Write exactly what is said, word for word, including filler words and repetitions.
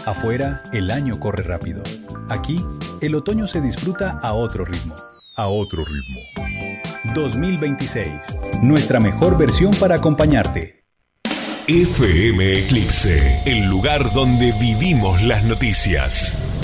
Afuera, el año corre rápido. Aquí, el otoño se disfruta a otro ritmo. A otro ritmo. dos mil veintiséis. Nuestra mejor versión para acompañarte. F M Eclipse, el lugar donde vivimos las noticias.